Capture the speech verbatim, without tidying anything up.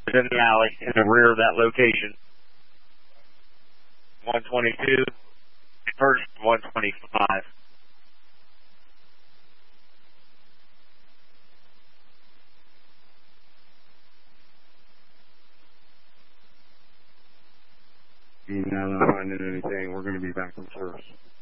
in the alley in the rear of that location. one twenty-two, first one twenty-five. Now not finding anything. We're going to be back on service.